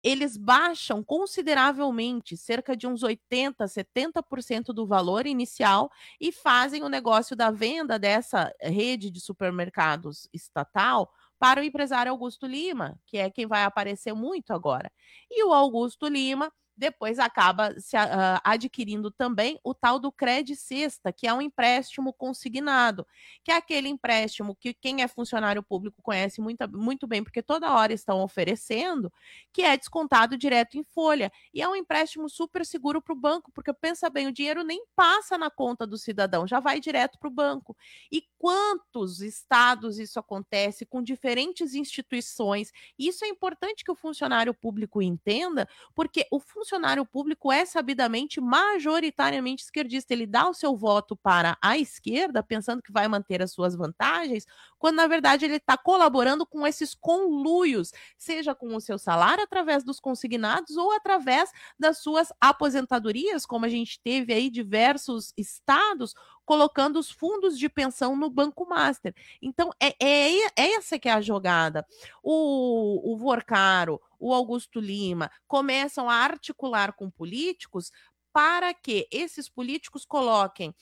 eles baixam consideravelmente, cerca de uns 80, 70% do valor inicial e fazem o negócio da venda dessa rede de supermercados estatal para o empresário Augusto Lima, que é quem vai aparecer muito agora. E o Augusto Lima depois acaba adquirindo também o tal do Cred Sexta, que é um empréstimo consignado, que é aquele empréstimo que quem é funcionário público conhece muito bem, porque toda hora estão oferecendo, que é descontado direto em folha. E é um empréstimo super seguro para o banco, porque pensa bem, o dinheiro nem passa na conta do cidadão, já vai direto para o banco. E quantos estados isso acontece com diferentes instituições? Isso é importante que o funcionário público entenda, porque o funcionário público é sabidamente majoritariamente esquerdista. Ele dá o seu voto para a esquerda, pensando que vai manter as suas vantagens, quando na verdade ele está colaborando com esses conluios, seja com o seu salário através dos consignados ou através das suas aposentadorias, como a gente teve aí diversos estados colocando os fundos de pensão no Banco Master. Então, essa que é a jogada. O Vorcaro, o Augusto Lima, começam a articular com políticos para que esses políticos coloquem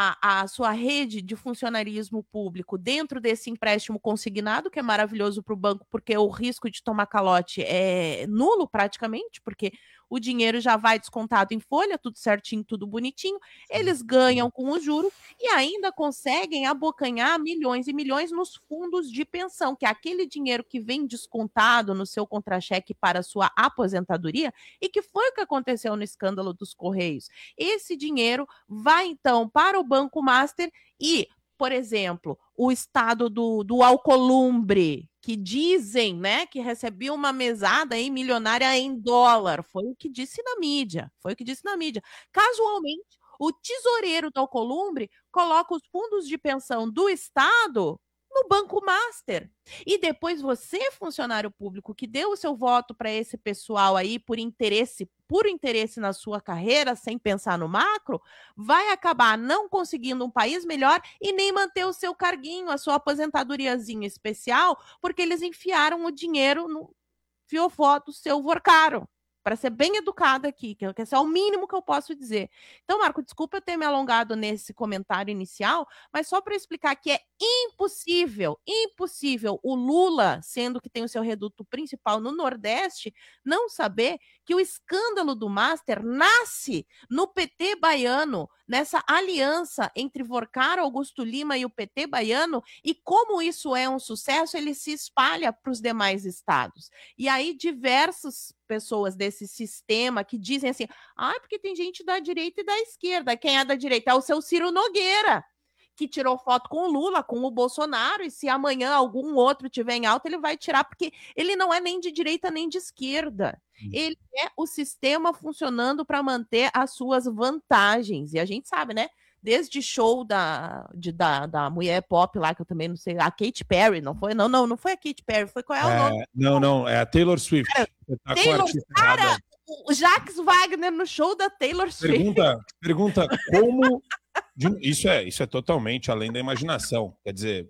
a sua rede de funcionarismo público dentro desse empréstimo consignado, que é maravilhoso para o banco, porque o risco de tomar calote é nulo praticamente, porque o dinheiro já vai descontado em folha, tudo certinho, tudo bonitinho, eles ganham com o juro e ainda conseguem abocanhar milhões e milhões nos fundos de pensão, que é aquele dinheiro que vem descontado no seu contra-cheque para a sua aposentadoria, e que foi o que aconteceu no escândalo dos Correios. Esse dinheiro vai, então, para o Banco Master e, por exemplo, o estado do Alcolumbre, que dizem, né, que recebia uma mesada aí milionária em dólar. Foi o que disse na mídia. Foi o que disse na mídia. Casualmente, o tesoureiro do Alcolumbre coloca os fundos de pensão do Estado no Banco Master. E depois você, funcionário público, que deu o seu voto para esse pessoal aí por interesse, puro interesse na sua carreira, sem pensar no macro, vai acabar não conseguindo um país melhor e nem manter o seu carguinho, a sua aposentadoriazinha especial, porque eles enfiaram o dinheiro no fiofó do seu Vorcaro. Para ser bem educada aqui, que esse é o mínimo que eu posso dizer. Então, Marco, desculpa eu ter me alongado nesse comentário inicial, mas só para explicar que é impossível, impossível o Lula, sendo que tem o seu reduto principal no Nordeste, não saber que o escândalo do Master nasce no PT baiano, nessa aliança entre Vorcaro, Augusto Lima e o PT baiano, e como isso é um sucesso, ele se espalha para os demais estados. E aí diversas pessoas desse sistema que dizem assim, porque tem gente da direita e da esquerda. Quem é da direita? É o seu Ciro Nogueira, que tirou foto com o Lula, com o Bolsonaro, e se amanhã algum outro tiver em alta, ele vai tirar, porque ele não é nem de direita nem de esquerda. Ele é o sistema funcionando para manter as suas vantagens. E a gente sabe, né? Desde show da mulher pop lá, que eu também não sei, a Katy Perry, não foi? Não foi a Katy Perry, foi qual é o nome? Não, é a Taylor Swift. Cara, tá Taylor, cara, o Jacques Wagner no show da Taylor Swift. Pergunta como... Isso é totalmente além da imaginação. Quer dizer,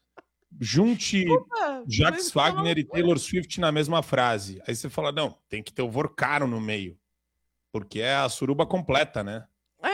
junte Jacques Wagner e Taylor Swift na mesma frase. Aí você fala, não, tem que ter o Vorcaro no meio. Porque é a suruba completa, né?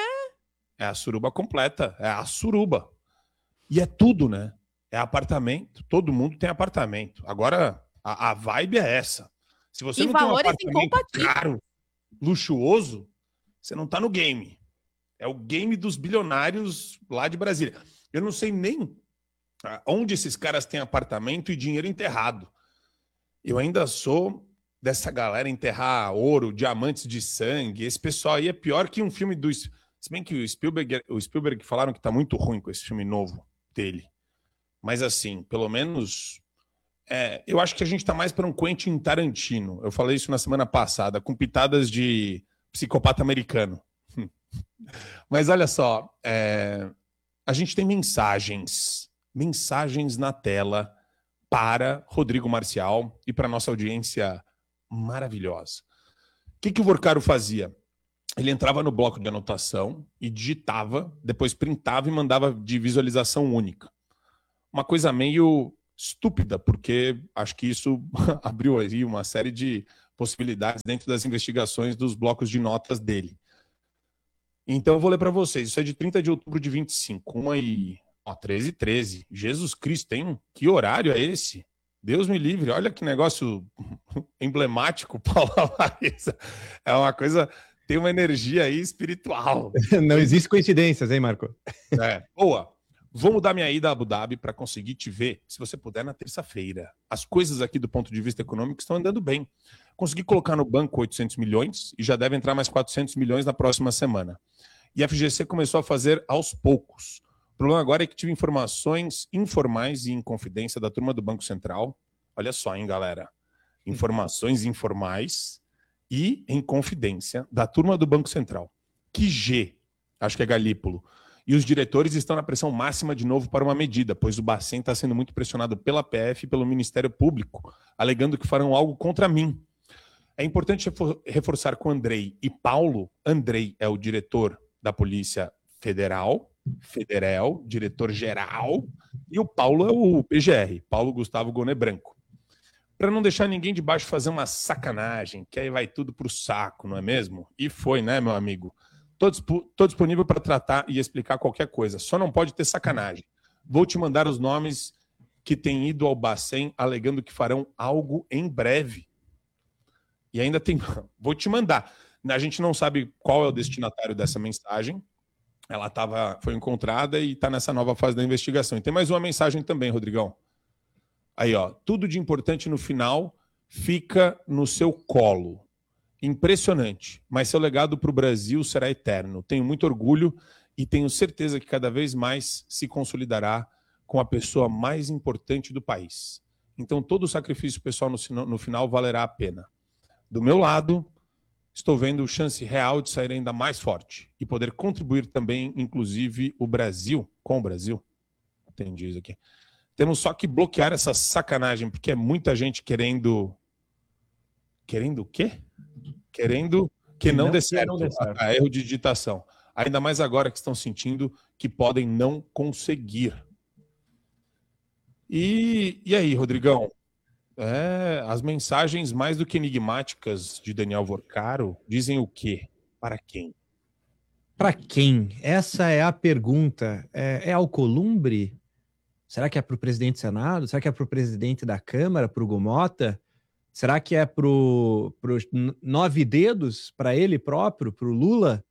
É a suruba completa. É a suruba. E é tudo, né? É apartamento. Todo mundo tem apartamento. Agora, a vibe é essa. Se você não tem um apartamento caro, luxuoso, você não tá no game. É o game dos bilionários lá de Brasília. Eu não sei nem onde esses caras têm apartamento e dinheiro enterrado. Eu ainda sou dessa galera enterrar ouro, diamantes de sangue. Esse pessoal aí é pior que um filme do... Se bem que o Spielberg falaram que tá muito ruim com esse filme novo dele. Mas assim, pelo menos... eu acho que a gente tá mais para um Quentin Tarantino. Eu falei isso na semana passada, com pitadas de psicopata americano. Mas olha só, a gente tem mensagens na tela para Rodrigo Marcial e para nossa audiência maravilhosa. O que o Vorcaro fazia? Ele entrava no bloco de anotação e digitava, depois printava e mandava de visualização única. Uma coisa meio estúpida, porque acho que isso abriu aí uma série de possibilidades dentro das investigações dos blocos de notas dele. Então eu vou ler para vocês. Isso é de 30 de outubro de 25. 13h13. Jesus Cristo, hein? Que horário é esse? Deus me livre. Olha que negócio emblemático, Paula Marisa. É uma coisa... Tem uma energia aí espiritual. Não existe coincidências, hein, Marco? Boa. Vou mudar minha ida a Abu Dhabi para conseguir te ver, se você puder, na terça-feira. As coisas aqui do ponto de vista econômico estão andando bem. Consegui colocar no banco 800 milhões e já deve entrar mais 400 milhões na próxima semana. E a FGC começou a fazer aos poucos. O problema agora é que tive informações informais e em confidência da turma do Banco Central. Olha só, hein, galera. Informações informais e em confidência da turma do Banco Central. Que G, acho que é Galípolo. E os diretores estão na pressão máxima de novo para uma medida, pois o Bacen está sendo muito pressionado pela PF e pelo Ministério Público, alegando que farão algo contra mim. É importante reforçar com Andrei e Paulo. Andrei é o diretor da Polícia Federal, diretor-geral, e o Paulo é o PGR, Paulo Gustavo Goné Branco. Para não deixar ninguém de baixo fazer uma sacanagem, que aí vai tudo pro saco, não é mesmo? E foi, né, meu amigo? Tô disponível para tratar e explicar qualquer coisa. Só não pode ter sacanagem. Vou te mandar os nomes que têm ido ao Bacen alegando que farão algo em breve. E ainda tem... Vou te mandar. A gente não sabe qual é o destinatário dessa mensagem. Ela foi encontrada e está nessa nova fase da investigação. E tem mais uma mensagem também, Rodrigão. Aí, ó. Tudo de importante no final fica no seu colo. Impressionante, mas seu legado para o Brasil será eterno. Tenho muito orgulho e tenho certeza que cada vez mais se consolidará com a pessoa mais importante do país. Então todo o sacrifício pessoal no final valerá a pena. Do meu lado, estou vendo chance real de sair ainda mais forte e poder contribuir também, inclusive, com o Brasil. Entendi isso aqui. Temos só que bloquear essa sacanagem, porque é muita gente querendo... Querendo o quê? Querendo que não dê certo. Erro de digitação. Ainda mais agora que estão sentindo que podem não conseguir. E aí, Rodrigão? As mensagens mais do que enigmáticas de Daniel Vorcaro dizem o quê? Para quem? Para quem? Essa é a pergunta. É Alcolumbre? Será que é para o presidente do Senado? Será que é para o presidente da Câmara, para o Gumota? Será que é para os 9 dedos, para ele próprio, para o Lula?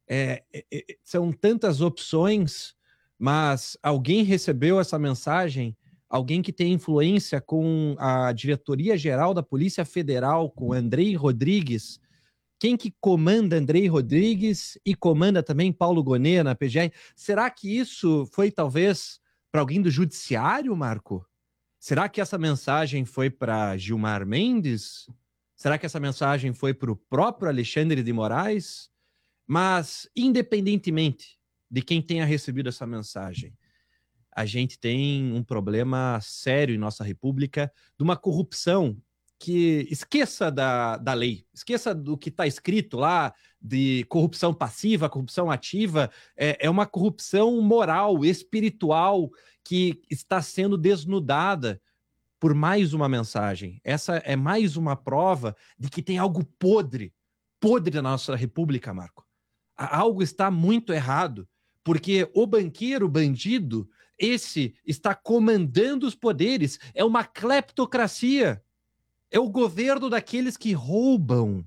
São tantas opções, mas alguém recebeu essa mensagem? Alguém que tem influência com a Diretoria-Geral da Polícia Federal, com Andrei Rodrigues? Quem que comanda Andrei Rodrigues e comanda também Paulo Goné na PGR? Será que isso foi talvez para alguém do Judiciário, Marco? Será que essa mensagem foi para Gilmar Mendes? Será que essa mensagem foi para o próprio Alexandre de Moraes? Mas, independentemente de quem tenha recebido essa mensagem, a gente tem um problema sério em nossa república de uma corrupção que esqueça da lei, esqueça do que está escrito lá de corrupção passiva, corrupção ativa, é uma corrupção moral, espiritual, que está sendo desnudada por mais uma mensagem. Essa é mais uma prova de que tem algo podre na nossa república, Marco. Algo está muito errado, porque o banqueiro, o bandido, esse está comandando os poderes, é uma cleptocracia. É o governo daqueles que roubam.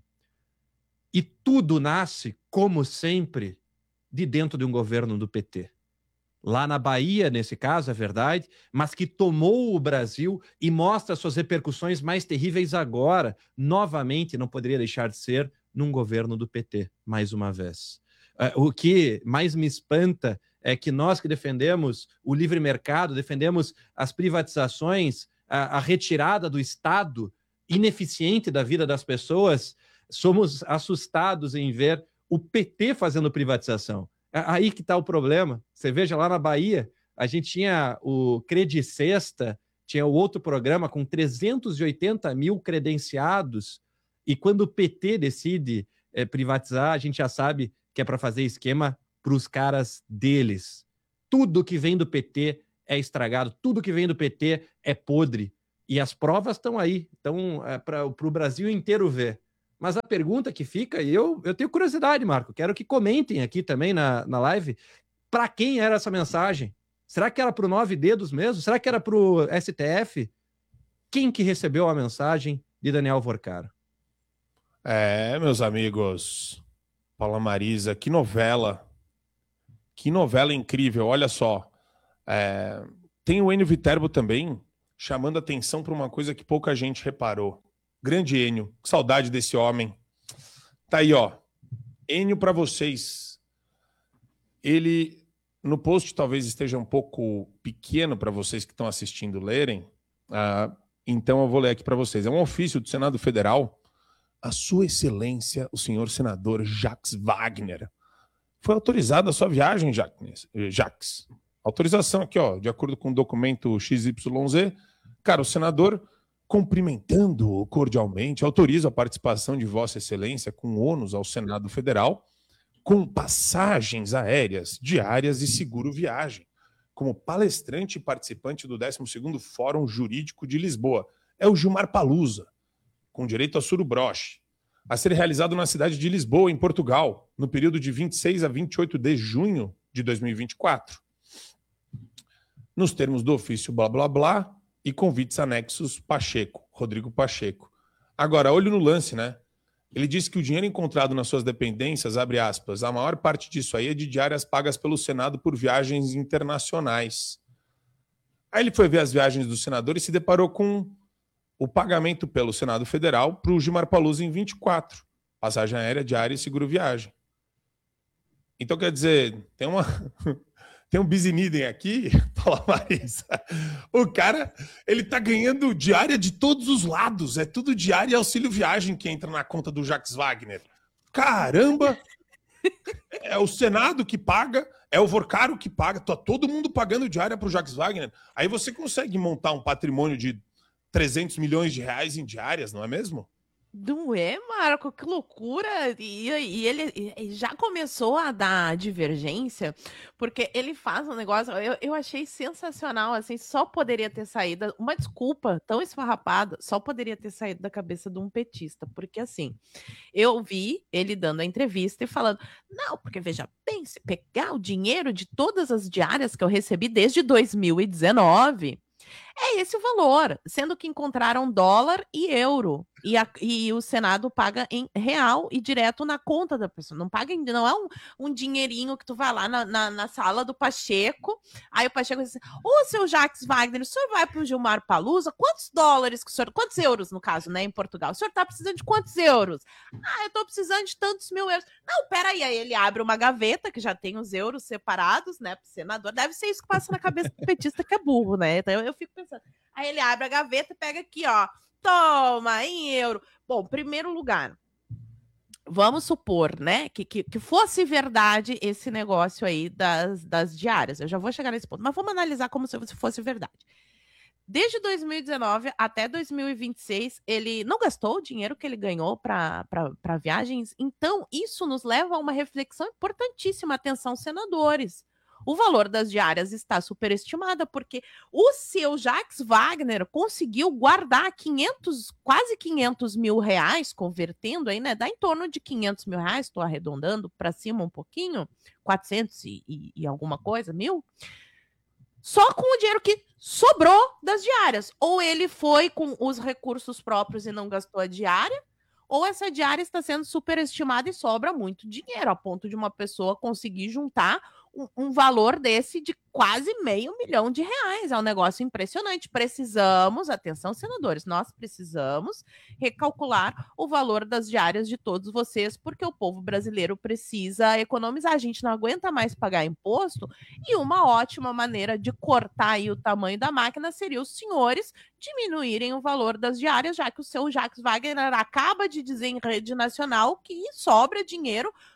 E tudo nasce, como sempre, de dentro de um governo do PT. Lá na Bahia, nesse caso, é verdade, mas que tomou o Brasil e mostra suas repercussões mais terríveis agora. Novamente, não poderia deixar de ser num governo do PT, mais uma vez. O que mais me espanta é que nós que defendemos o livre mercado, defendemos as privatizações, a retirada do Estado ineficiente da vida das pessoas, somos assustados em ver o PT fazendo privatização. Aí que está o problema. Você veja, lá na Bahia, a gente tinha o Credicesta, tinha o outro programa com 380 mil credenciados, e quando o PT decide privatizar, a gente já sabe que é para fazer esquema para os caras deles. Tudo que vem do PT é estragado, tudo que vem do PT é podre. E as provas estão aí, então para o Brasil inteiro ver. Mas a pergunta que fica, e eu tenho curiosidade, Marco, quero que comentem aqui também na live, para quem era essa mensagem? Será que era para o 9 Dedos mesmo? Será que era para o STF? Quem que recebeu a mensagem de Daniel Vorcaro? Meus amigos, Paula Marisa, que novela incrível, olha só. Tem o Enio Viterbo também chamando atenção para uma coisa que pouca gente reparou. Grande Enio, que saudade desse homem. Tá aí, ó. Enio para vocês. Ele, no post talvez esteja um pouco pequeno para vocês que estão assistindo lerem, então eu vou ler aqui para vocês. É um ofício do Senado Federal. A Sua Excelência, o senhor senador Jacques Wagner. Foi autorizada a sua viagem, Jacques. Autorização aqui, ó, de acordo com o documento XYZ. Cara, o senador, cumprimentando-o cordialmente, autoriza a participação de Vossa Excelência com ônus ao Senado Federal, com passagens aéreas diárias e seguro viagem, como palestrante e participante do 12º Fórum Jurídico de Lisboa. É o Gilmar Palusa, com direito a surubroche, a ser realizado na cidade de Lisboa, em Portugal, no período de 26 a 28 de junho de 2024. Nos termos do ofício blá blá blá e convites anexos Pacheco, Rodrigo Pacheco. Agora, olho no lance, né? Ele disse que o dinheiro encontrado nas suas dependências, abre aspas, a maior parte disso aí é de diárias pagas pelo Senado por viagens internacionais. Aí ele foi ver as viagens do senador e se deparou com o pagamento pelo Senado Federal para o Gilmar Palusa em 24. Passagem aérea, diária e seguro viagem. Então, quer dizer, tem um business aqui, Paula Marisa. O cara, ele tá ganhando diária de todos os lados. É tudo diária e auxílio viagem que entra na conta do Jacques Wagner. Caramba! É o Senado que paga, é o Vorcaro que paga. Tá todo mundo pagando diária pro Jacques Wagner. Aí você consegue montar um patrimônio de 300 milhões de reais em diárias, não é mesmo? Não é, Marco? Que loucura! E ele já começou a dar divergência, porque ele faz um negócio, eu achei sensacional, assim, só poderia ter saído, uma desculpa tão esfarrapada, só poderia ter saído da cabeça de um petista, porque assim, eu vi ele dando a entrevista e falando, não, porque veja bem, se pegar o dinheiro de todas as diárias que eu recebi desde 2019... é esse o valor, sendo que encontraram dólar e euro. E o Senado paga em real e direto na conta da pessoa. Não paga, não é um dinheirinho que tu vai lá na sala do Pacheco. Aí o Pacheco diz: ô, seu Jacques Wagner, o senhor vai para o Gilmar Palusa? Quantos dólares que o senhor. Quantos euros, no caso, né, em Portugal? O senhor está precisando de quantos euros? Ah, eu estou precisando de tantos mil euros. Não, peraí. Aí ele abre uma gaveta que já tem os euros separados, né, para o senador. Deve ser isso que passa na cabeça do petista que é burro, né? Então eu fico pensando. Aí ele abre a gaveta e pega aqui, ó. Toma, em euro. Bom, primeiro lugar, vamos supor, né, que fosse verdade esse negócio aí das diárias. Eu já vou chegar nesse ponto, mas vamos analisar como se fosse verdade. Desde 2019 até 2026, ele não gastou o dinheiro que ele ganhou para viagens. Então, isso nos leva a uma reflexão importantíssima. Atenção, senadores. O valor das diárias está superestimado, porque o seu Jacques Wagner conseguiu guardar quase 500 mil reais, convertendo aí, né? Dá em torno de 500 mil reais, estou arredondando para cima um pouquinho, 400 e alguma coisa, mil, só com o dinheiro que sobrou das diárias. Ou ele foi com os recursos próprios e não gastou a diária, ou essa diária está sendo superestimada e sobra muito dinheiro, a ponto de uma pessoa conseguir juntar um valor desse de quase R$500 mil. É um negócio impressionante. Precisamos, atenção, senadores, nós precisamos recalcular o valor das diárias de todos vocês, porque o povo brasileiro precisa economizar. A gente não aguenta mais pagar imposto, e uma ótima maneira de cortar aí o tamanho da máquina seria os senhores diminuírem o valor das diárias, já que o seu Jacques Wagner acaba de dizer em rede nacional que sobra dinheiro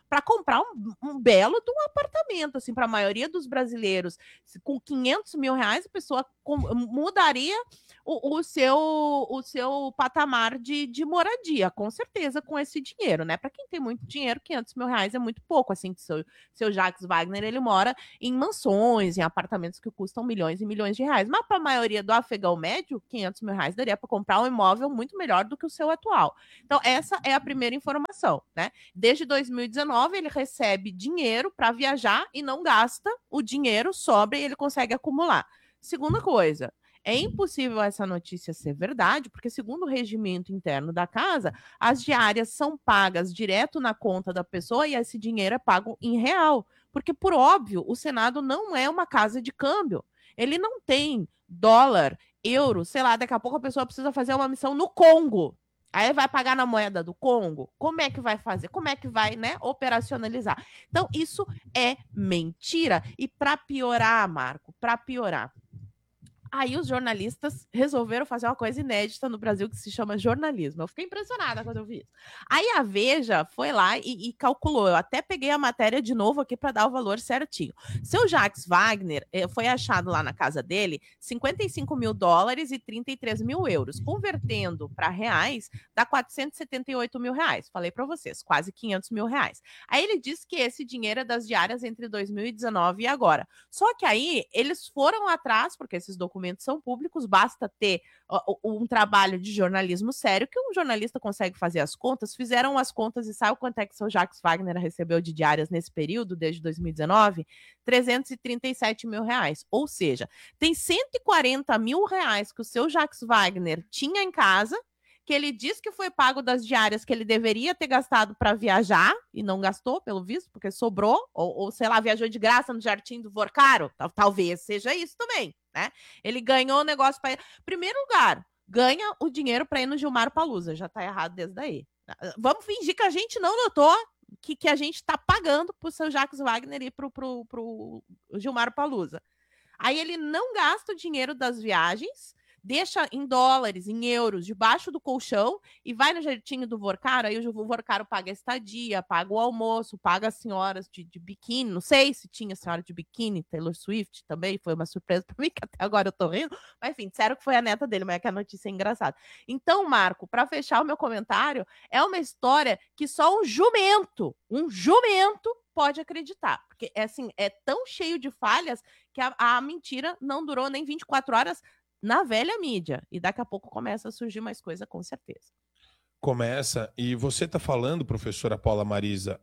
para comprar um belo de um apartamento, assim, para a maioria dos brasileiros. Com 500 mil reais, a pessoa mudaria o seu patamar de moradia, com certeza, com esse dinheiro, né? Para quem tem muito dinheiro, 500 mil reais é muito pouco, assim, que seu Jacques Wagner, ele mora em mansões, em apartamentos que custam milhões e milhões de reais, mas para a maioria do afegão médio, 500 mil reais daria para comprar um imóvel muito melhor do que o seu atual. Então, essa é a primeira informação, né? Desde 2019, ele recebe dinheiro para viajar e não gasta o dinheiro, sobra e ele consegue acumular. Segunda coisa, é impossível essa notícia ser verdade, porque, segundo o regimento interno da casa, as diárias são pagas direto na conta da pessoa e esse dinheiro é pago em real. Porque, por óbvio, o Senado não é uma casa de câmbio. Ele não tem dólar, euro, sei lá, daqui a pouco a pessoa precisa fazer uma missão no Congo. Aí vai pagar na moeda do Congo? Como é que vai fazer? Como é que vai, né, operacionalizar? Então, isso é mentira. E para piorar, Marco, para piorar, aí os jornalistas resolveram fazer uma coisa inédita no Brasil que se chama jornalismo. Eu fiquei impressionada quando eu vi isso. Aí a Veja foi lá e calculou. Eu até peguei a matéria de novo aqui para dar o valor certinho. Seu Jacques Wagner foi achado lá na casa dele 55 mil dólares e 33 mil euros. Convertendo para reais, dá 478 mil reais. Falei para vocês, quase 500 mil reais. Aí ele disse que esse dinheiro é das diárias entre 2019 e agora. Só que aí eles foram atrás, porque esses documentos são públicos, basta ter um trabalho de jornalismo sério que um jornalista consegue fazer as contas. Fizeram as contas e sabe quanto é que o seu Jacques Wagner recebeu de diárias nesse período, desde 2019? 337 mil reais. Ou seja, tem 140 mil reais que o seu Jacques Wagner tinha em casa, que ele diz que foi pago das diárias que ele deveria ter gastado para viajar e não gastou, pelo visto, porque sobrou, ou sei lá, viajou de graça no Jardim do Vorcaro, talvez seja isso também, né? Ele ganhou o negócio para ir. Primeiro lugar, ganha o dinheiro para ir no Gilmar Palusa, já tá errado desde aí. Vamos fingir que a gente não notou que a gente tá pagando pro seu Jacques Wagner ir pro Gilmar Palusa. Aí ele não gasta o dinheiro das viagens, deixa em dólares, em euros, debaixo do colchão e vai no Jardim do Vorcaro, aí o Vorcaro paga a estadia, paga o almoço, paga as senhoras de biquíni, não sei se tinha senhora de biquíni, Taylor Swift também, foi uma surpresa para mim, que até agora eu tô rindo, mas enfim, disseram que foi a neta dele, mas é que a notícia é engraçada. Então, Marco, para fechar o meu comentário, é uma história que só um jumento pode acreditar, porque assim, é tão cheio de falhas que a mentira não durou nem 24 horas na velha mídia. E daqui a pouco começa a surgir mais coisa, com certeza. Começa. E você está falando, professora Paula Marisa,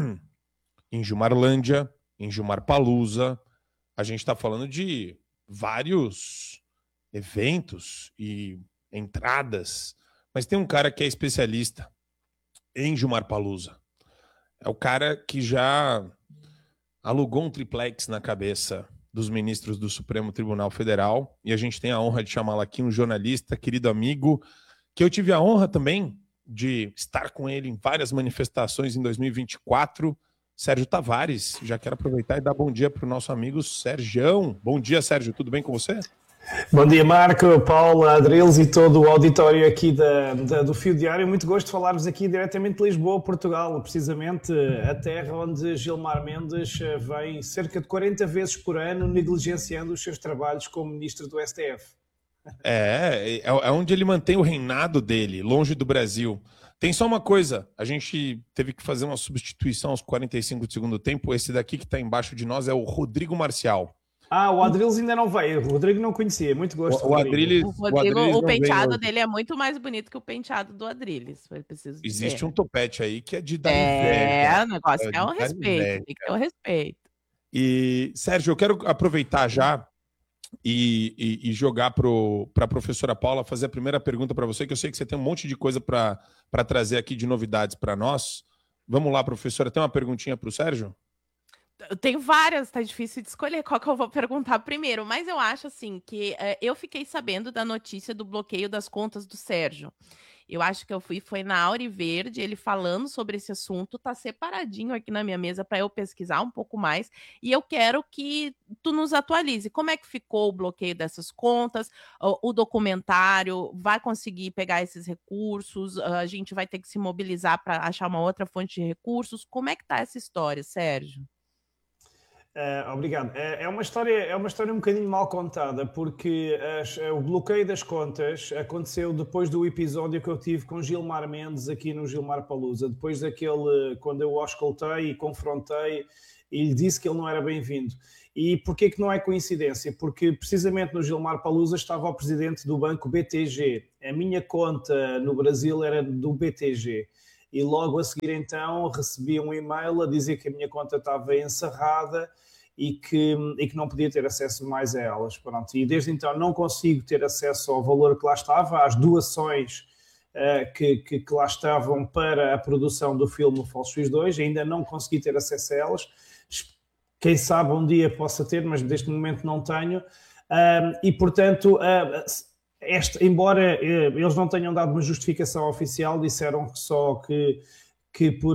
em Gilmarlândia, em Gilmar Palusa. A gente está falando de vários eventos e entradas. Mas tem um cara que é especialista em Gilmar Palusa. É o cara que já alugou um triplex na cabeça dos ministros do Supremo Tribunal Federal, e a gente tem a honra de chamá-lo aqui, um jornalista, querido amigo, que eu tive a honra também de estar com ele em várias manifestações em 2024, Sérgio Tavares. Já quero aproveitar e dar bom dia para o nosso amigo Sérgio. Bom dia, Sérgio, tudo bem com você? Bom dia, Marco, Paula, Adriles e todo o auditório aqui do Fio Diário. Muito gosto de falar-vos aqui diretamente de Lisboa, Portugal, precisamente a terra onde Gilmar Mendes vem cerca de 40 vezes por ano negligenciando os seus trabalhos como ministro do STF. É onde ele mantém o reinado dele, longe do Brasil. Tem só uma coisa, a gente teve que fazer uma substituição aos 45 do segundo tempo. Esse daqui que está embaixo de nós é o Rodrigo Marcial. O Adriles ainda não veio. O Rodrigo não conhecia. Muito gosto. O Adriles, o penteado dele é muito mais bonito que o penteado do Adriles. Existe um topete aí que é de dar inveja. O negócio é um respeito. Tem que ter um respeito. E, Sérgio, eu quero aproveitar já e jogar para a professora Paula fazer a primeira pergunta para você, que eu sei que você tem um monte de coisa para trazer aqui de novidades para nós. Vamos lá, professora. Tem uma perguntinha para o Sérgio? Eu tenho várias, tá difícil de escolher qual que eu vou perguntar primeiro, mas eu acho assim que eu fiquei sabendo da notícia do bloqueio das contas do Sérgio. Eu acho que foi na Auriverde, ele falando sobre esse assunto, tá separadinho aqui na minha mesa para eu pesquisar um pouco mais, e eu quero que tu nos atualize. Como é que ficou o bloqueio dessas contas? O documentário vai conseguir pegar esses recursos? A gente vai ter que se mobilizar para achar uma outra fonte de recursos? Como é que tá essa história, Sérgio? Obrigado. É uma história um bocadinho mal contada, porque o bloqueio das contas aconteceu depois do episódio que eu tive com Gilmar Mendes aqui no Gilmar Palusa, depois daquele, quando eu o auscultei e confrontei e lhe disse que ele não era bem-vindo. E porquê que não é coincidência? Porque precisamente no Gilmar Palusa estava o presidente do banco BTG. A minha conta no Brasil era do BTG. E logo a seguir então recebi um e-mail a dizer que a minha conta estava encerrada e que não podia ter acesso mais a elas. Pronto. E desde então não consigo ter acesso ao valor que lá estava, às doações que lá estavam para a produção do filme Falsos Fios 2, ainda não consegui ter acesso a elas. Quem sabe um dia possa ter, mas neste momento não tenho. E portanto... embora eles não tenham dado uma justificação oficial, disseram só que por...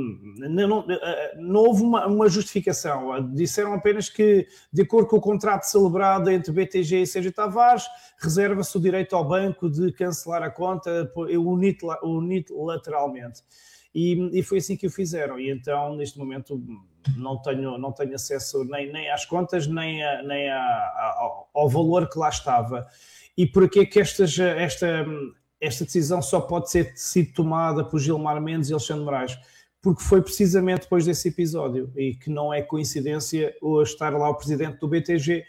Não houve uma justificação. Disseram apenas que, de acordo com o contrato celebrado entre BTG e Sérgio Tavares, reserva-se o direito ao banco de cancelar a conta unilateralmente. E foi assim que o fizeram. E então, neste momento, não tenho acesso nem às contas, nem ao valor que lá estava. E por que é que esta decisão só pode ter sido tomada por Gilmar Mendes e Alexandre Moraes? Porque foi precisamente depois desse episódio, e que não é coincidência estar lá o presidente do BTG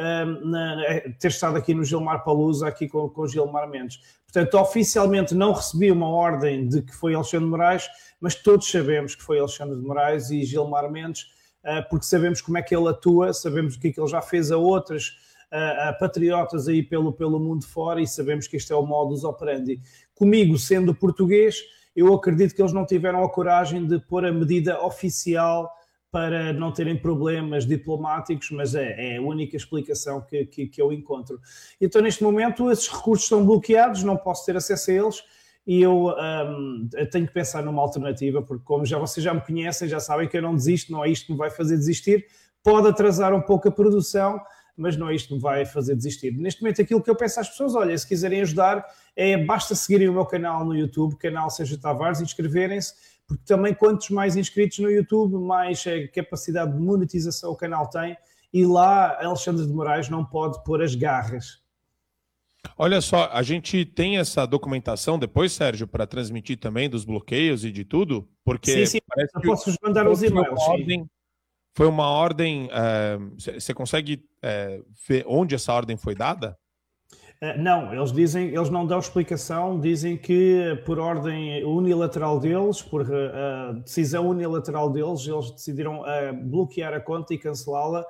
ter estado aqui no Gilmar Palusa, aqui com Gilmar Mendes. Portanto, oficialmente não recebi uma ordem de que foi Alexandre Moraes, mas todos sabemos que foi Alexandre de Moraes e Gilmar Mendes, porque sabemos como é que ele atua, sabemos o que é que ele já fez a outras patriotas aí pelo mundo fora, e sabemos que este é o modus operandi. Comigo, sendo português, eu acredito que eles não tiveram a coragem de pôr a medida oficial para não terem problemas diplomáticos, mas é a única explicação que eu encontro. Então, neste momento, esses recursos estão bloqueados, não posso ter acesso a eles, e eu tenho que pensar numa alternativa, porque como vocês já me conhecem, já sabem que eu não desisto, não é isto que me vai fazer desistir. Pode atrasar um pouco a produção, mas não é isto que me vai fazer desistir. Neste momento, aquilo que eu peço às pessoas, olha, se quiserem ajudar, basta seguirem o meu canal no YouTube, canal Sérgio Tavares, inscreverem-se, porque também quantos mais inscritos no YouTube, mais capacidade de monetização o canal tem, e lá Alexandre de Moraes não pode pôr as garras. Olha só, a gente tem essa documentação depois, Sérgio, para transmitir também dos bloqueios e de tudo? Porque sim, parece eu posso mandar os e-mails. Foi uma ordem... você consegue ver onde essa ordem foi dada? Não, eles não dão explicação, dizem que por ordem unilateral deles, por decisão unilateral deles, eles decidiram bloquear a conta e cancelá-la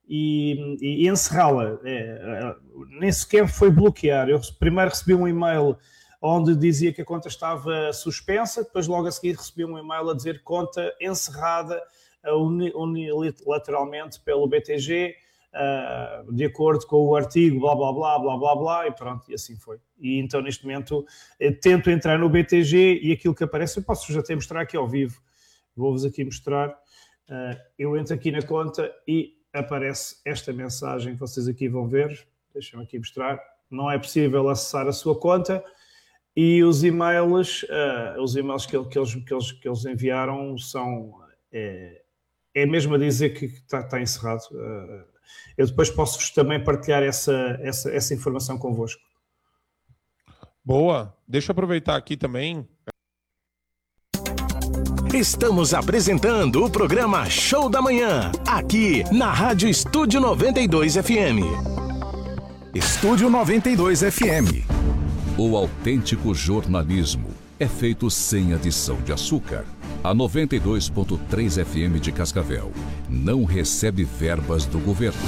e encerrá-la. Nem sequer foi bloquear. Eu primeiro recebi um e-mail onde dizia que a conta estava suspensa, depois logo a seguir recebi um e-mail a dizer conta encerrada unilateralmente pelo BTG, de acordo com o artigo blá blá blá blá blá blá, e pronto, e assim foi. E então neste momento tento entrar no BTG e aquilo que aparece, eu posso já até mostrar aqui ao vivo, vou-vos aqui mostrar, eu entro aqui na conta e aparece esta mensagem que vocês aqui vão ver, deixem-me aqui mostrar, não é possível acessar a sua conta, e os e-mails que eles enviaram são... É mesmo a dizer que está encerrado. Eu depois posso-vos também partilhar essa informação convosco. Boa. Deixa eu aproveitar aqui também. Estamos apresentando o programa Show da Manhã, aqui na Rádio Estúdio 92 FM. Estúdio 92 FM. O autêntico jornalismo é feito sem adição de açúcar. A 92.3 FM de Cascavel não recebe verbas do governo.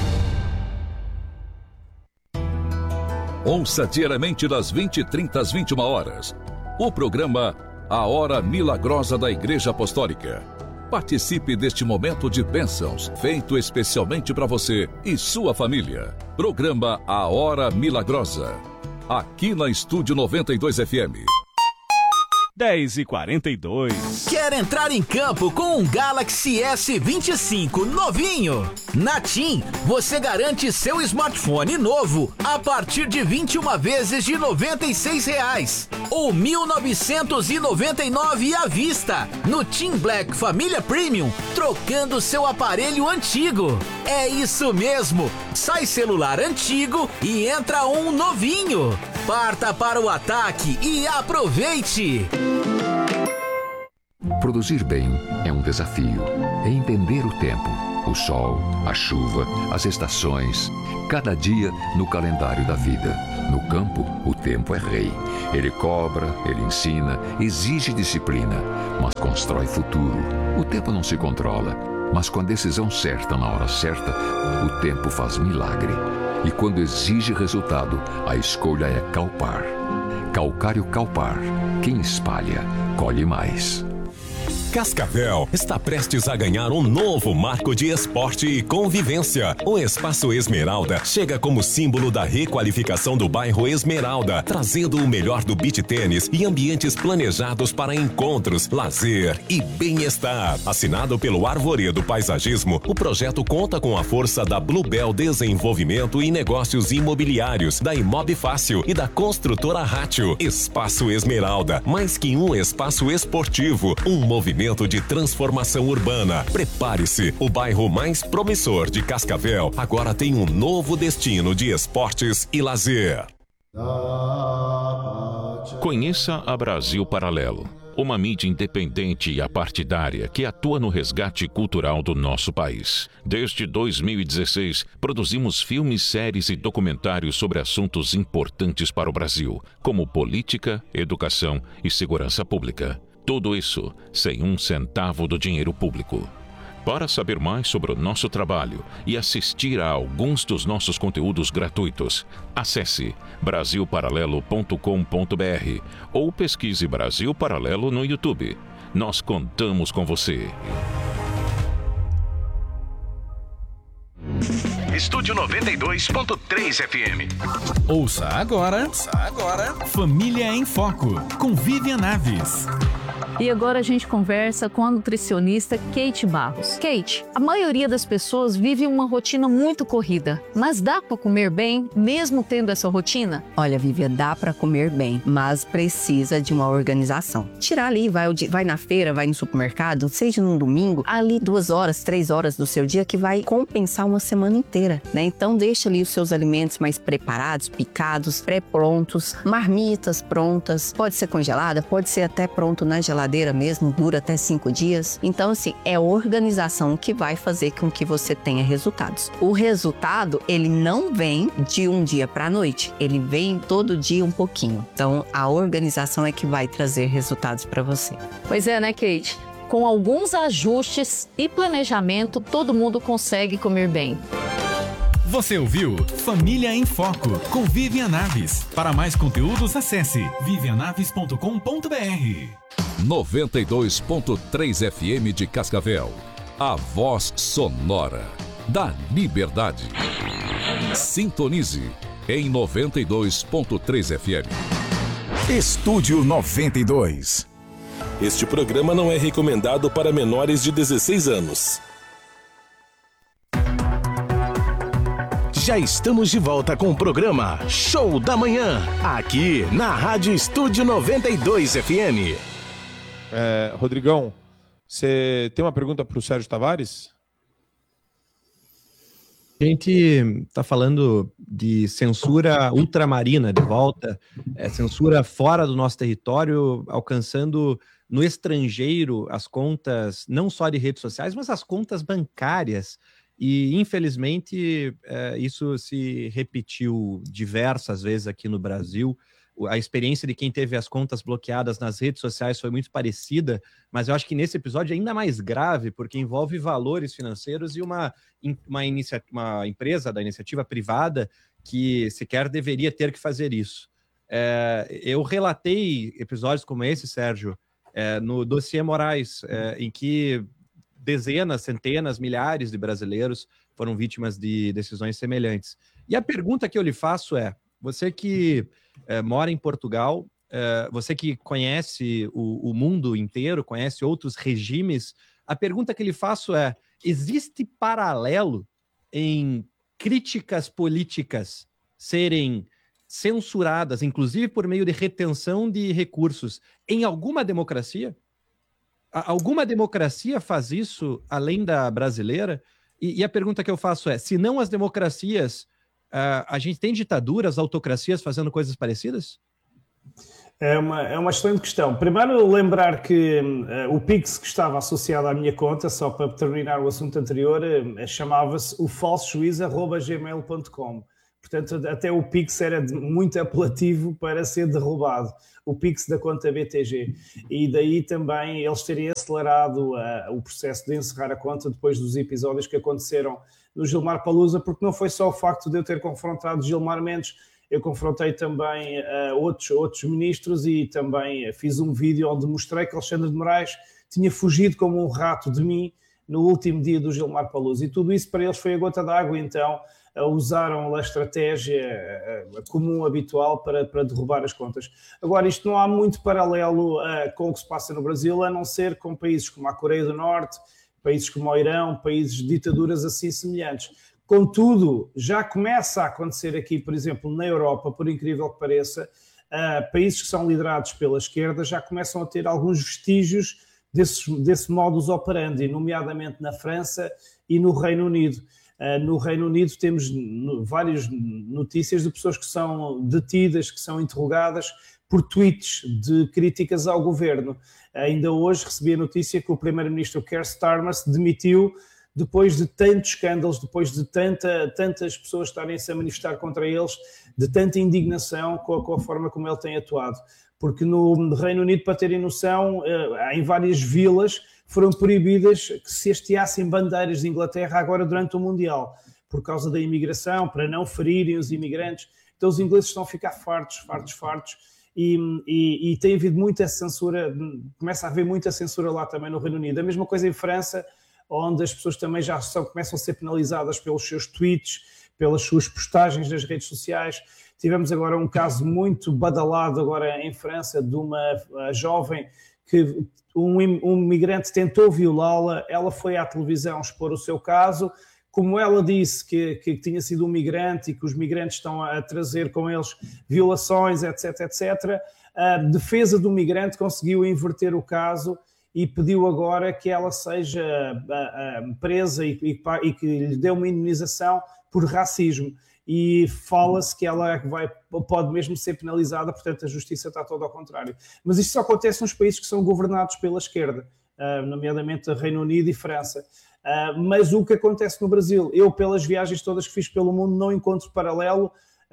Ouça diariamente das 20h30 às 21h. O programa A Hora Milagrosa da Igreja Apostólica. Participe deste momento de bênçãos, feito especialmente para você e sua família. Programa A Hora Milagrosa. aqui na Estúdio 92 FM. 10h42. Quer entrar em campo com um Galaxy S25 novinho? Na TIM, você garante seu smartphone novo a partir de 21 vezes de R$ 96 ou R$ 1.999 à vista no TIM Black Família Premium, trocando seu aparelho antigo. É isso mesmo, sai celular antigo e entra um novinho. Parta para o ataque e aproveite! Produzir bem é um desafio. É entender o tempo, o sol, a chuva, as estações, cada dia no calendário da vida. No campo, o tempo é rei. Ele cobra, ele ensina, exige disciplina, mas constrói futuro. O tempo não se controla, mas com a decisão certa na hora certa, o tempo faz milagre. E quando exige resultado, a escolha é Calpar. Calcário Calpar. Quem espalha, colhe mais. Cascavel está prestes a ganhar um novo marco de esporte e convivência. O Espaço Esmeralda chega como símbolo da requalificação do bairro Esmeralda, trazendo o melhor do beach tênis e ambientes planejados para encontros, lazer e bem-estar. Assinado pelo Arvoredo Paisagismo, o projeto conta com a força da Bluebell Desenvolvimento e Negócios Imobiliários, da Imob Fácil e da construtora Rátio. Espaço Esmeralda, mais que um espaço esportivo, um movimento de transformação urbana. Prepare-se, o bairro mais promissor de Cascavel agora tem um novo destino de esportes e lazer. Conheça a Brasil Paralelo, uma mídia independente e apartidária que atua no resgate cultural do nosso país. Desde 2016, produzimos filmes, séries e documentários sobre assuntos importantes para o Brasil, como política, educação e segurança pública. Tudo isso sem um centavo do dinheiro público. Para saber mais sobre o nosso trabalho e assistir a alguns dos nossos conteúdos gratuitos, acesse brasilparalelo.com.br ou pesquise Brasil Paralelo no YouTube. Nós contamos com você. Estúdio 92.3 FM. Ouça agora. Família em Foco, com Vivian Naves. E agora a gente conversa com a nutricionista Kate Barros. Kate, a maioria das pessoas vive uma rotina muito corrida, mas dá para comer bem mesmo tendo essa rotina? Olha, Vivian, dá para comer bem, mas precisa de uma organização. Tirar ali, vai na feira, vai no supermercado, seja num domingo, ali 2 horas, 3 horas do seu dia que vai compensar uma semana inteira, né? Então deixa ali os seus alimentos mais preparados, picados, pré-prontos, marmitas prontas, pode ser congelada, pode ser até pronto na geladeira mesmo, dura até 5 dias. Então, assim, é a organização que vai fazer com que você tenha resultados. O resultado, ele não vem de um dia para a noite, ele vem todo dia um pouquinho. Então, a organização é que vai trazer resultados para você. Pois é, né, Kate? Com alguns ajustes e planejamento, todo mundo consegue comer bem. Você ouviu Família em Foco, com Vivian Naves. Para mais conteúdos, acesse vivianaves.com.br. 92.3 FM de Cascavel. A voz sonora da liberdade. Sintonize em 92.3 FM. Estúdio 92. Este programa não é recomendado para menores de 16 anos. Já estamos de volta com o programa Show da Manhã, aqui na Rádio Estúdio 92 FM. Rodrigão, você tem uma pergunta para o Sérgio Tavares? A gente está falando de censura ultramarina de volta, censura fora do nosso território, alcançando no estrangeiro as contas, não só de redes sociais, mas as contas bancárias. E, infelizmente, isso se repetiu diversas vezes aqui no Brasil. A experiência de quem teve as contas bloqueadas nas redes sociais foi muito parecida, mas eu acho que nesse episódio é ainda mais grave, porque envolve valores financeiros e uma empresa da iniciativa privada que sequer deveria ter que fazer isso. Eu relatei episódios como esse, Sérgio, no dossiê Moraes, em que dezenas, centenas, milhares de brasileiros foram vítimas de decisões semelhantes. E a pergunta que eu lhe faço é, você que mora em Portugal, você que conhece o mundo inteiro, conhece outros regimes, a pergunta que lhe faço é: existe paralelo em críticas políticas serem censuradas, inclusive por meio de retenção de recursos, em alguma democracia? Alguma democracia faz isso além da brasileira? E a pergunta que eu faço é: se não as democracias, a gente tem ditaduras, autocracias fazendo coisas parecidas? É uma excelente questão. Primeiro, lembrar que o Pix que estava associado à minha conta, só para terminar o assunto anterior, chamava-se o falsojuiz@gmail.com. Portanto, até o Pix era muito apelativo para ser derrubado, o Pix da conta BTG. E daí também eles terem acelerado o processo de encerrar a conta depois dos episódios que aconteceram no Gilmar Palusa, porque não foi só o facto de eu ter confrontado Gilmar Mendes, eu confrontei também outros ministros e também fiz um vídeo onde mostrei que Alexandre de Moraes tinha fugido como um rato de mim no último dia do Gilmar Palusa. E tudo isso para eles foi a gota d'água, então usaram a estratégia comum, habitual, para derrubar as contas. Agora, isto não há muito paralelo com o que se passa no Brasil, a não ser com países como a Coreia do Norte, países como o Irão, países de ditaduras assim semelhantes. Contudo, já começa a acontecer aqui, por exemplo, na Europa, por incrível que pareça, países que são liderados pela esquerda já começam a ter alguns vestígios desse modus operandi, nomeadamente na França e no Reino Unido. No Reino Unido temos várias notícias de pessoas que são detidas, que são interrogadas por tweets de críticas ao governo. Ainda hoje recebi a notícia que o primeiro-ministro Keir Starmer se demitiu depois de tantos escândalos, depois de tantas pessoas estarem-se a manifestar contra eles, de tanta indignação com a forma como ele tem atuado. Porque no Reino Unido, para terem noção, em várias vilas foram proibidas que se hasteassem bandeiras de Inglaterra agora durante o Mundial, por causa da imigração, para não ferirem os imigrantes. Então os ingleses estão a ficar fartos, e tem havido muita censura, começa a haver muita censura lá também no Reino Unido. A mesma coisa em França, onde as pessoas também já começam a ser penalizadas pelos seus tweets, pelas suas postagens nas redes sociais. Tivemos agora um caso muito badalado agora em França de uma jovem que um migrante tentou violá-la, ela foi à televisão expor o seu caso. Como ela disse que tinha sido um migrante e que os migrantes estão a trazer com eles violações, etc., a defesa do migrante conseguiu inverter o caso e pediu agora que ela seja presa e que lhe dê uma indemnização por racismo. E fala-se que ela pode mesmo ser penalizada, portanto a justiça está toda ao contrário. Mas isto só acontece nos países que são governados pela esquerda, nomeadamente Reino Unido e França. Mas o que acontece no Brasil, eu pelas viagens todas que fiz pelo mundo não encontro paralelo.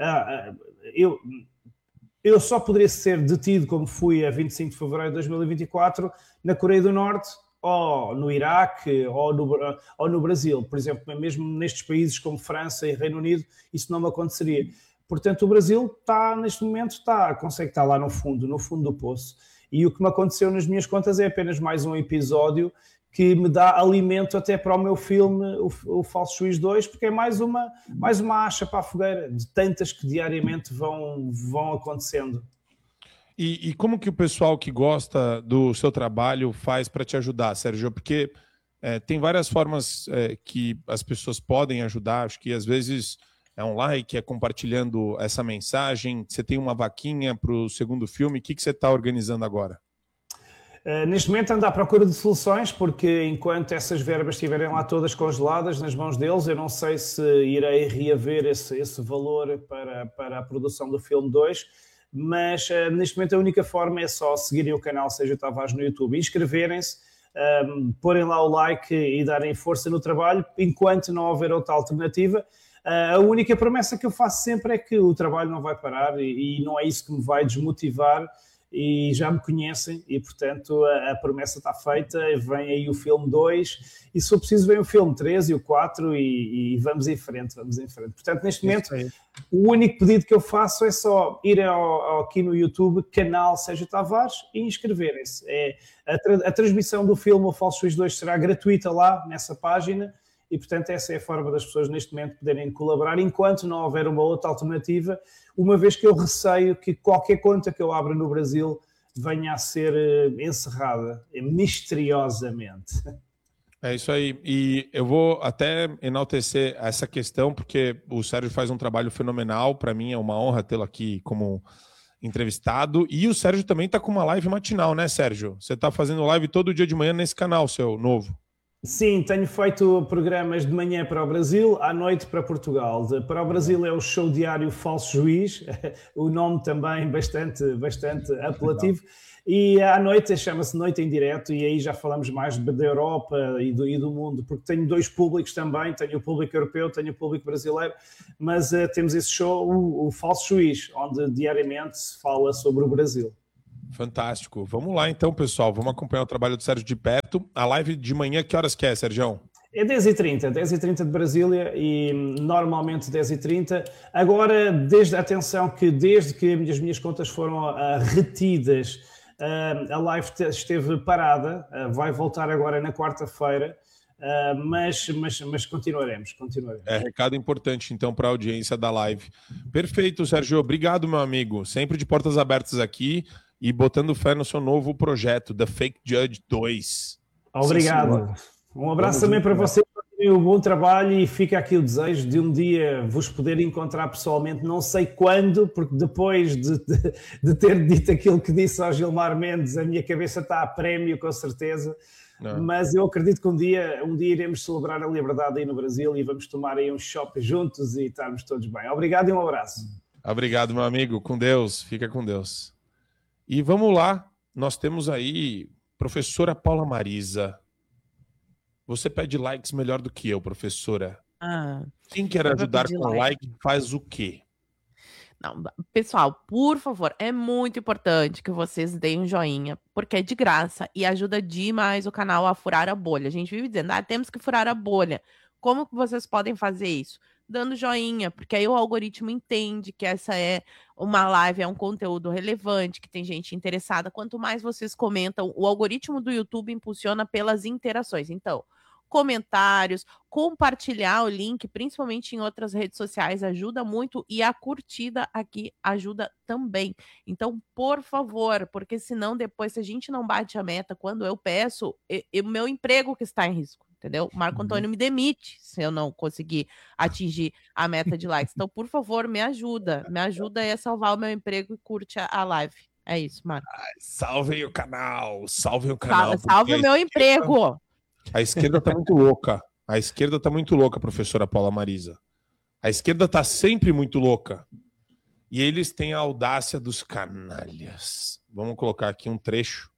Eu só poderia ser detido, como fui a 25 de fevereiro de 2024, na Coreia do Norte, ou no Iraque, ou no Brasil. Por exemplo, mesmo nestes países como França e Reino Unido, isso não me aconteceria. Portanto, o Brasil neste momento consegue estar lá no fundo do poço. E o que me aconteceu nas minhas contas é apenas mais um episódio que me dá alimento até para o meu filme, o Falso Juiz 2, porque é mais uma acha para a fogueira de tantas que diariamente vão acontecendo. E como que o pessoal que gosta do seu trabalho faz para te ajudar, Sérgio? Porque tem várias formas que as pessoas podem ajudar. Acho que às vezes é um like, é compartilhando essa mensagem. Você tem uma vaquinha para o segundo filme. O que você está organizando agora? Neste momento ando à procura de soluções, porque enquanto essas verbas estiverem lá todas congeladas nas mãos deles, eu não sei se irei reaver esse valor para a produção do filme 2, mas neste momento a única forma é só seguirem o canal Sérgio Tavares no YouTube, inscreverem-se, porem lá o like e darem força no trabalho, enquanto não houver outra alternativa. A única promessa que eu faço sempre é que o trabalho não vai parar e não é isso que me vai desmotivar. E já me conhecem e, portanto, a promessa está feita, vem aí o filme 2 e, se for preciso, vem o filme 3 e o 4 e vamos em frente. Portanto, neste momento, o único pedido que eu faço é só ir aqui no YouTube, canal Sérgio Tavares, e inscreverem-se. A transmissão do filme O Falso Juiz 2 será gratuita lá, nessa página, e, portanto, essa é a forma das pessoas neste momento poderem colaborar, enquanto não houver uma outra alternativa, uma vez que eu receio que qualquer conta que eu abra no Brasil venha a ser encerrada misteriosamente. É isso aí. E eu vou até enaltecer essa questão, porque o Sérgio faz um trabalho fenomenal. Para mim é uma honra tê-lo aqui como entrevistado. E o Sérgio também está com uma live matinal, né, Sérgio? Você está fazendo live todo dia de manhã nesse canal seu novo. Sim, tenho feito programas de manhã para o Brasil, à noite para Portugal. Para o Brasil é o show diário Falso Juiz, o nome também bastante apelativo. E à noite chama-se Noite em Direto, e aí já falamos mais da Europa e do mundo, porque tenho dois públicos também, tenho o público europeu, tenho o público brasileiro, mas temos esse show, o Falso Juiz, onde diariamente se fala sobre o Brasil. Fantástico. Vamos lá então, pessoal, vamos acompanhar o trabalho do Sérgio de perto. A live de manhã, que horas que é, Sérgio? É 10h30 de Brasília e normalmente 10h30. Agora, atenção que desde que as minhas contas foram retidas, a live esteve parada, vai voltar agora na quarta-feira, mas continuaremos. É recado importante, então, para a audiência da live. Perfeito, Sérgio. Obrigado, meu amigo. Sempre de portas abertas aqui e botando fé no seu novo projeto, The Fake Judge 2. Obrigado. Um abraço também para vocês. Um bom trabalho, e fica aqui o desejo de um dia vos poder encontrar pessoalmente, não sei quando, porque depois de ter dito aquilo que disse ao Gilmar Mendes, a minha cabeça está a prémio, com certeza. Não. Mas eu acredito que um dia iremos celebrar a liberdade aí no Brasil e vamos tomar aí um shopping juntos e estarmos todos bem. Obrigado e um abraço. Obrigado, meu amigo. Com Deus. Fica com Deus. E vamos lá. Nós temos aí professora Paula Marisa. Você pede likes melhor do que eu, professora. Quem quer ajudar com like faz o quê? Não, pessoal, por favor, é muito importante que vocês deem um joinha, porque é de graça e ajuda demais o canal a furar a bolha. A gente vive dizendo, temos que furar a bolha. Como que vocês podem fazer isso? Dando joinha, porque aí o algoritmo entende que essa é uma live, é um conteúdo relevante, que tem gente interessada. Quanto mais vocês comentam, o algoritmo do YouTube impulsiona pelas interações. Então, comentários, compartilhar o link, principalmente em outras redes sociais, ajuda muito, e a curtida aqui ajuda também. Então, por favor, porque senão depois, se a gente não bate a meta, quando eu peço, o meu emprego que está em risco, entendeu? O Marco Antônio me demite se eu não conseguir atingir a meta de likes. Então, por favor, me ajuda a salvar o meu emprego e curte a live. É isso, Marco. Salvem o canal, salve o meu emprego. A esquerda tá muito louca. A esquerda tá muito louca, professora Paula Marisa. A esquerda tá sempre muito louca. E eles têm a audácia dos canalhas. Vamos colocar aqui um trecho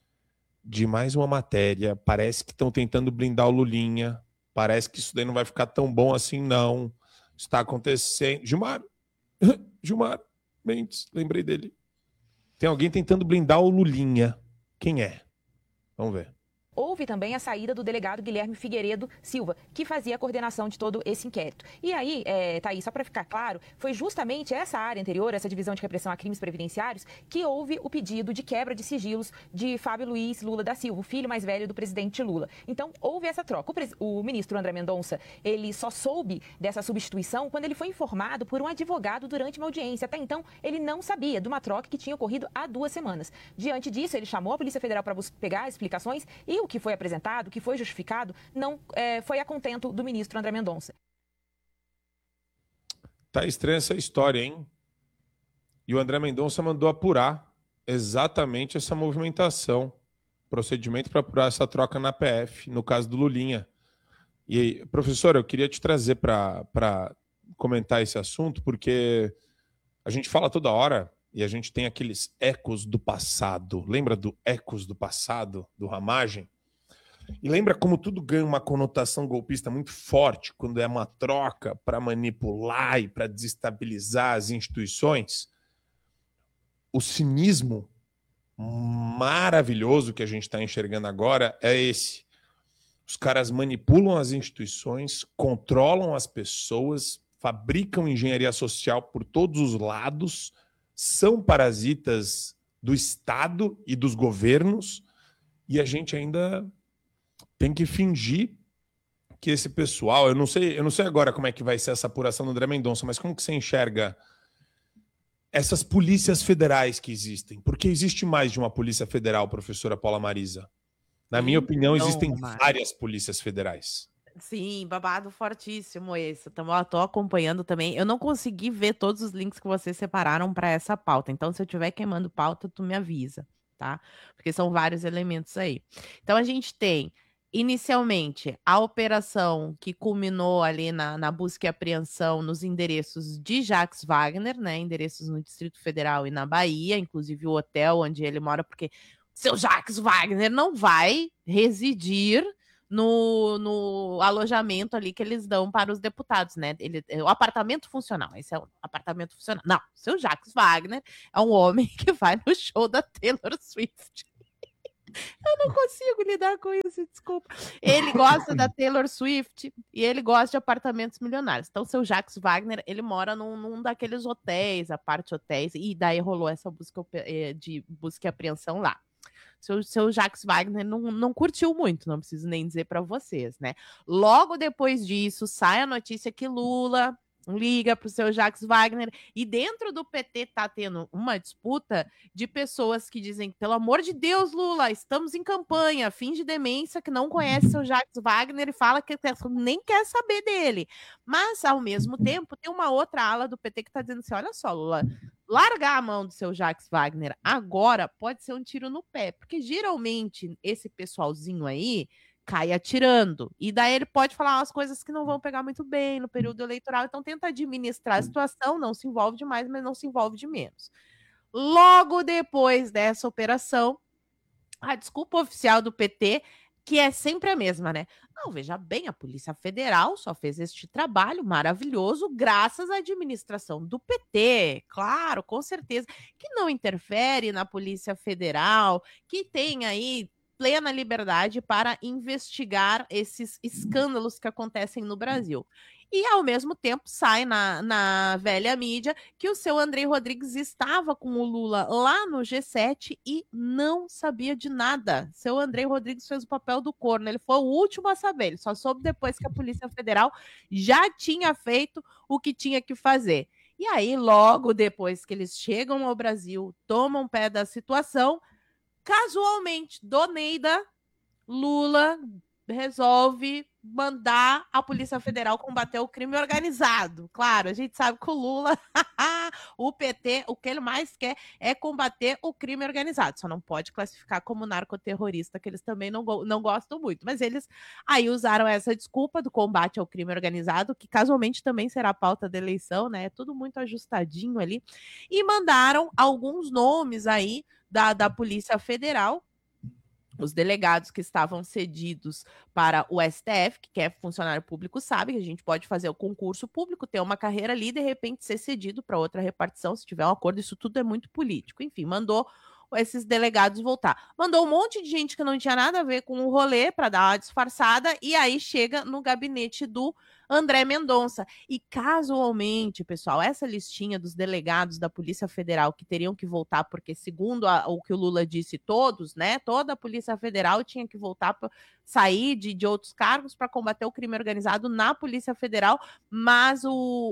de mais uma matéria. Parece que estão tentando blindar o Lulinha. Parece que isso daí não vai ficar tão bom assim, não. Está acontecendo. Gilmar Mendes, lembrei dele. Tem alguém tentando blindar o Lulinha. Quem é? Vamos ver. Houve também a saída do delegado Guilherme Figueiredo Silva, que fazia a coordenação de todo esse inquérito. E aí, Thaís, só para ficar claro, foi justamente essa área anterior, essa divisão de repressão a crimes previdenciários, que houve o pedido de quebra de sigilos de Fábio Luiz Lula da Silva, o filho mais velho do presidente Lula. Então, houve essa troca. O ministro André Mendonça, ele só soube dessa substituição quando ele foi informado por um advogado durante uma audiência. Até então, ele não sabia de uma troca que tinha ocorrido há 2 semanas. Diante disso, ele chamou a Polícia Federal para pegar explicações, e o que foi apresentado, o que foi justificado, não foi a contento do ministro André Mendonça. Tá estranha essa história, hein? E o André Mendonça mandou apurar exatamente essa movimentação, procedimento para apurar essa troca na PF, no caso do Lulinha. E, professor, eu queria te trazer para comentar esse assunto, porque a gente fala toda hora e a gente tem aqueles ecos do passado. Lembra do ecos do passado, do Ramagem? E lembra como tudo ganha uma conotação golpista muito forte quando é uma troca para manipular e para desestabilizar as instituições? O cinismo maravilhoso que a gente está enxergando agora é esse. Os caras manipulam as instituições, controlam as pessoas, fabricam engenharia social por todos os lados, são parasitas do Estado e dos governos, e a gente ainda tem que fingir que esse pessoal, eu não sei agora como é que vai ser essa apuração do André Mendonça, mas como que você enxerga essas polícias federais que existem? Porque existe mais de uma polícia federal, professora Paula Marisa. Na minha opinião, existem várias polícias federais. Sim, babado fortíssimo esse. Tô acompanhando também. Eu não consegui ver todos os links que vocês separaram para essa pauta. Então, se eu estiver queimando pauta, tu me avisa, tá? Porque são vários elementos aí. Então, a gente tem, inicialmente, a operação que culminou ali na busca e apreensão nos endereços de Jacques Wagner, né? Endereços no Distrito Federal e na Bahia, inclusive o hotel onde ele mora, porque seu Jacques Wagner não vai residir no alojamento ali que eles dão para os deputados, né? O apartamento funcional, esse é o apartamento funcional. Não, seu Jacques Wagner é um homem que vai no show da Taylor Swift. Eu não consigo lidar com isso, desculpa. Ele gosta da Taylor Swift e ele gosta de apartamentos milionários. Então, seu Jacques Wagner, ele mora num daqueles hotéis, a parte hotéis, e daí rolou essa busca e apreensão lá. Seu Jacques Wagner não curtiu muito, não preciso nem dizer para vocês, né? Logo depois disso, sai a notícia que Lula liga para o seu Jacques Wagner, e dentro do PT tá tendo uma disputa de pessoas que dizem, pelo amor de Deus, Lula, estamos em campanha, finge demência, que não conhece seu Jacques Wagner e fala que nem quer saber dele. Mas, ao mesmo tempo, tem uma outra ala do PT que tá dizendo assim, olha só, Lula, largar a mão do seu Jacques Wagner agora pode ser um tiro no pé, porque geralmente esse pessoalzinho aí cai atirando, e daí ele pode falar umas coisas que não vão pegar muito bem no período eleitoral, então tenta administrar a situação, não se envolve demais, mas não se envolve de menos. Logo depois dessa operação, a desculpa oficial do PT, que é sempre a mesma, né? Não, veja bem, a Polícia Federal só fez este trabalho maravilhoso graças à administração do PT, claro, com certeza, que não interfere na Polícia Federal, que tem aí plena liberdade para investigar esses escândalos que acontecem no Brasil. E, ao mesmo tempo, sai na velha mídia que o seu Andrei Rodrigues estava com o Lula lá no G7 e não sabia de nada. Seu Andrei Rodrigues fez o papel do corno, ele foi o último a saber, ele só soube depois que a Polícia Federal já tinha feito o que tinha que fazer. E aí, logo depois que eles chegam ao Brasil, tomam pé da situação, casualmente, Doneida, Lula resolve mandar a Polícia Federal combater o crime organizado. Claro, a gente sabe que o Lula, o PT, o que ele mais quer é combater o crime organizado. Só não pode classificar como narcoterrorista, que eles também não gostam muito. Mas eles aí usaram essa desculpa do combate ao crime organizado, que casualmente também será a pauta da eleição, né? É tudo muito ajustadinho ali. E mandaram alguns nomes aí da Polícia Federal, os delegados que estavam cedidos para o STF, que é funcionário público, sabe que a gente pode fazer o concurso público, ter uma carreira ali e, de repente, ser cedido para outra repartição, se tiver um acordo, isso tudo é muito político. Enfim, mandou esses delegados voltar. Mandou um monte de gente que não tinha nada a ver com o rolê para dar uma disfarçada, e aí chega no gabinete do André Mendonça. E casualmente, pessoal, essa listinha dos delegados da Polícia Federal que teriam que voltar, porque segundo o que o Lula disse, todos, né, toda a Polícia Federal tinha que voltar para sair de outros cargos para combater o crime organizado na Polícia Federal, mas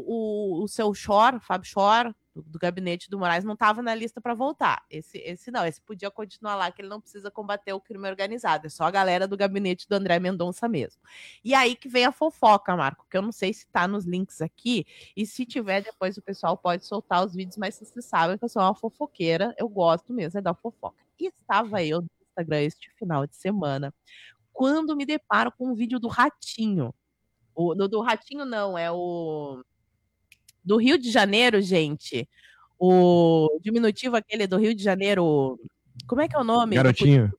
o seu Fábio Schor, do gabinete do Moraes, não estava na lista para voltar. Esse não, esse podia continuar lá, que ele não precisa combater o crime organizado, é só a galera do gabinete do André Mendonça mesmo. E aí que vem a fofoca, Marco, que eu não sei se tá nos links aqui, e se tiver, depois o pessoal pode soltar os vídeos, mas vocês sabem que eu sou uma fofoqueira, eu gosto mesmo da fofoca. E estava eu no Instagram este final de semana, quando me deparo com um vídeo do Ratinho. Do Ratinho não, é o do Rio de Janeiro, gente. O diminutivo aquele do Rio de Janeiro, como é que é o nome? Garotinho.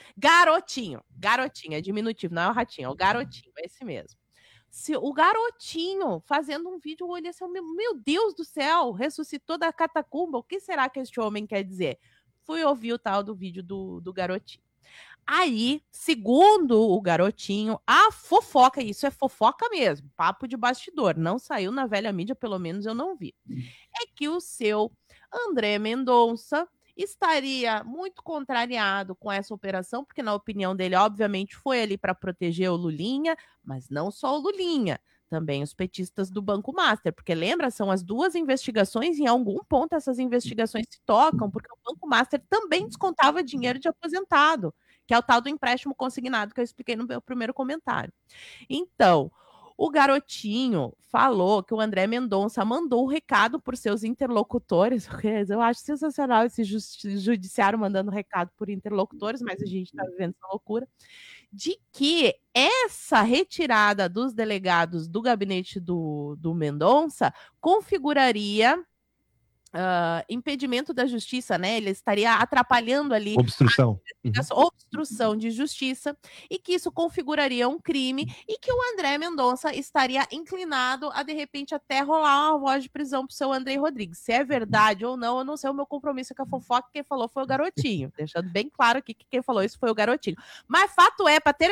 Garotinho, é diminutivo, não é o Ratinho, é o Garotinho, é esse mesmo. O Garotinho fazendo um vídeo, eu olhei assim, meu Deus do céu, ressuscitou da catacumba, o que será que este homem quer dizer? Fui ouvir o tal do vídeo do Garotinho. Aí, segundo o Garotinho, a fofoca, isso é fofoca mesmo, papo de bastidor, não saiu na velha mídia, pelo menos eu não vi, é que o seu André Mendonça estaria muito contrariado com essa operação, porque na opinião dele, obviamente, foi ali para proteger o Lulinha, mas não só o Lulinha, também os petistas do Banco Master, porque lembra, são as duas investigações, e em algum ponto essas investigações se tocam, porque o Banco Master também descontava dinheiro de aposentado, que é o tal do empréstimo consignado que eu expliquei no meu primeiro comentário. Então, o Garotinho falou que o André Mendonça mandou o recado por seus interlocutores. Eu acho sensacional esse judiciário mandando recado por interlocutores, mas a gente está vivendo essa loucura, de que essa retirada dos delegados do gabinete do Mendonça configuraria impedimento da justiça, né? Ele estaria atrapalhando ali obstrução de justiça, e que isso configuraria um crime, e que o André Mendonça estaria inclinado a, de repente, até rolar uma voz de prisão pro seu André Rodrigues. Se é verdade ou não, eu não sei, o meu compromisso com a fofoca, quem falou foi o Garotinho, deixando bem claro aqui que quem falou isso foi o Garotinho. Mas fato é, para ter